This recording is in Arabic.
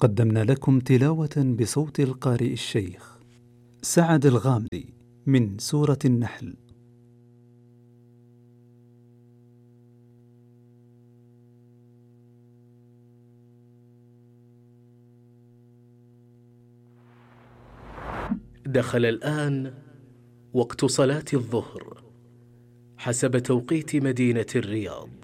قدمنا لكم تلاوة بصوت القارئ الشيخ سعد الغامدي من سورة النحل. دخل الآن وقت صلاة الظهر حسب توقيت مدينة الرياض.